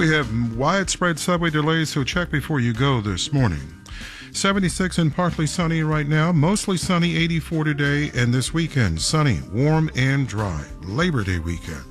We have widespread subway delays, so check before you go this morning. 76 and partly sunny right now, mostly sunny, 84 today, and this weekend, sunny, warm, and dry. Labor Day weekend.